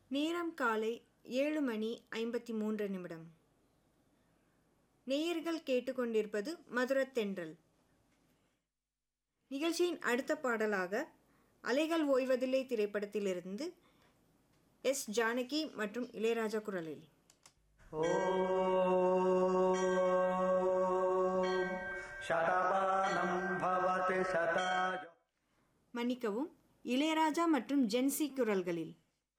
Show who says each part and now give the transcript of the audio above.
Speaker 1: நேரம் காலை 7:53. நேயர்கள் கேட்டுக்கொண்டிருப்பது மதுரத்தென்றல். நிகழ்ச்சியின் அடுத்த பாடலாக அலைகள் ஓய்வதில்லை திரைப்படத்திலிருந்து எஸ். ஜானகி மற்றும் இளையராஜா குரலில். மன்னிக்கவும், இளையராஜா மற்றும் ஜென்சி குரல்களில்.